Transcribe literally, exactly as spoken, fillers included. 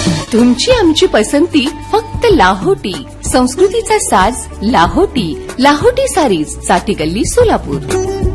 तुमची आमची पसंती फक्त लाहोटी. संस्कृतीचा साज लाहोटी. लाहोटी सारीज, साठी गल्ली, सोलापूर.